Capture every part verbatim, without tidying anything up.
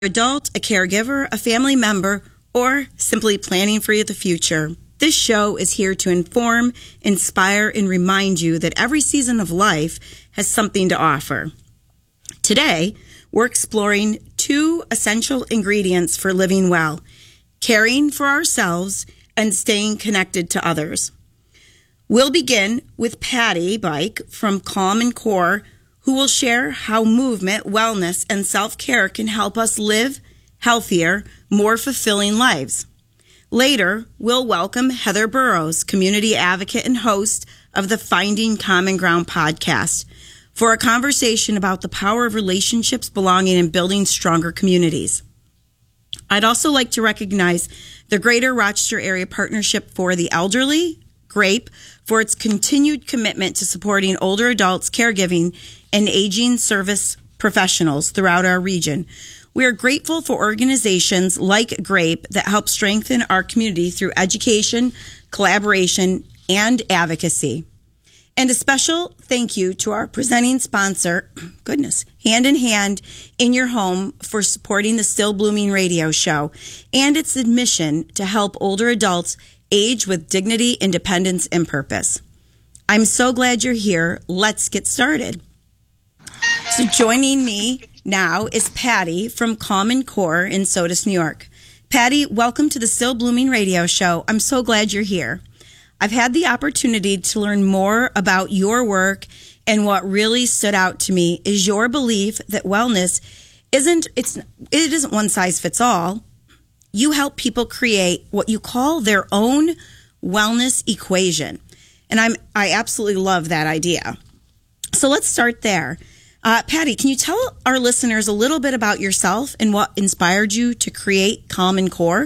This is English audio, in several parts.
adult, a caregiver, a family member, or simply planning for the future. This show is here to inform, inspire, and remind you that every season of life has something to offer. Today, we're exploring two essential ingredients for living well: caring for ourselves and staying connected to others. We'll begin with Patty Bike from Calm and Core, who will share how movement, wellness, and self-care can help us live healthier, more fulfilling lives. Later, we'll welcome Heather Burrows, community advocate and host of the Finding Common Ground podcast, for a conversation about the power of relationships, belonging, and building stronger communities. I'd also like to recognize the Greater Rochester Area Partnership for the Elderly, GRAPE, for its continued commitment to supporting older adults, caregiving, and aging service professionals throughout our region. We are grateful for organizations like GRAPE that help strengthen our community through education, collaboration, and advocacy. And a special thank you to our presenting sponsor, goodness, Hand in Hand in Your Home, for supporting the Still Blooming radio show and its mission to help older adults age with dignity, independence, and purpose. I'm so glad you're here. Let's get started. So joining me now is Patty from Calm and Core in Sodus, New York. Patty, welcome to the Still Blooming radio show. I'm so glad you're here. I've had the opportunity to learn more about your work, and what really stood out to me is your belief that wellness isn't it's it isn't one size fits all. You help people create what you call their own wellness equation. And I'm I absolutely love that idea. So let's start there. Uh, Patty, can you tell our listeners a little bit about yourself and what inspired you to create Calm and Core?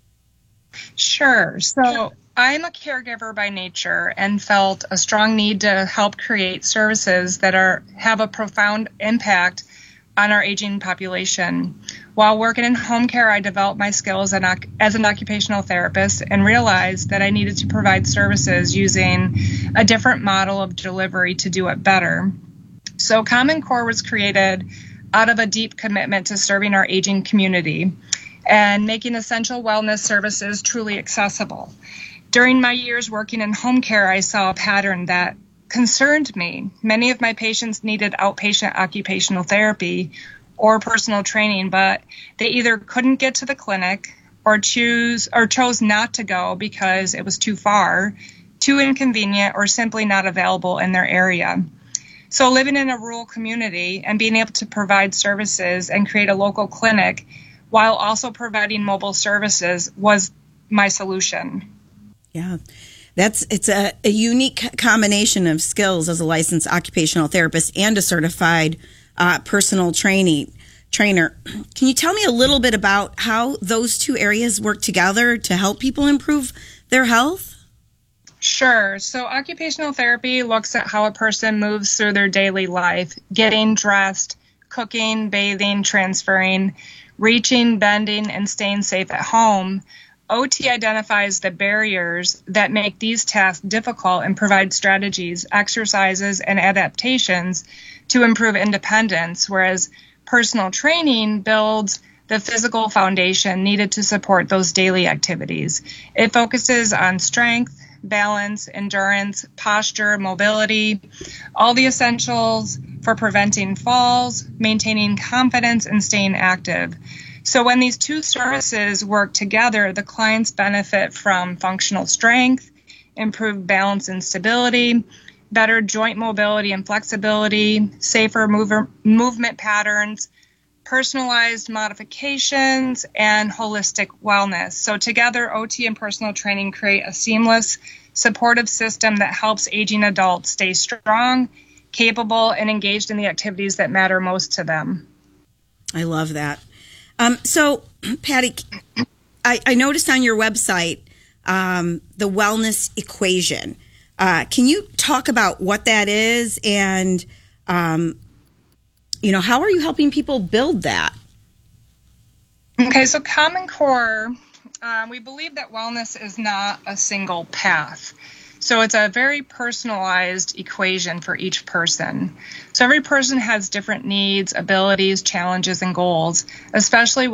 Sure. So I'm a caregiver by nature and felt a strong need to help create services that are have a profound impact on our aging population. While working in home care, I developed my skills as an occupational therapist and realized that I needed to provide services using a different model of delivery to do it better. So Calm and Core was created out of a deep commitment to serving our aging community and making essential wellness services truly accessible. During my years working in home care, I saw a pattern that concerned me. Many of my patients needed outpatient occupational therapy or personal training, but they either couldn't get to the clinic or choose or chose not to go because it was too far, too inconvenient, or simply not available in their area. So living in a rural community and being able to provide services and create a local clinic while also providing mobile services was my solution. Yeah, that's it's a, a unique combination of skills as a licensed occupational therapist and a certified uh, personal training trainer. Can you tell me a little bit about how those two areas work together to help people improve their health? Sure. So occupational therapy looks at how a person moves through their daily life, getting dressed, cooking, bathing, transferring, reaching, bending, and staying safe at home. O T identifies the barriers that make these tasks difficult and provides strategies, exercises, and adaptations to improve independence, whereas personal training builds the physical foundation needed to support those daily activities. It focuses on strength, balance, endurance, posture, mobility, all the essentials for preventing falls, maintaining confidence, and staying active. So when these two services work together, the clients benefit from functional strength, improved balance and stability, better joint mobility and flexibility, safer mover, movement patterns, personalized modifications, and holistic wellness. So together, O T and personal training create a seamless, supportive system that helps aging adults stay strong, capable, and engaged in the activities that matter most to them. I love that. Um, so, Patty, I, I noticed on your website um, the wellness equation. Uh, can you talk about what that is and, um, you know, how are you helping people build that? Okay, so Calm and Core Um, we believe that wellness is not a single path. So it's a very personalized equation for each person. So every person has different needs, abilities, challenges, and goals, especially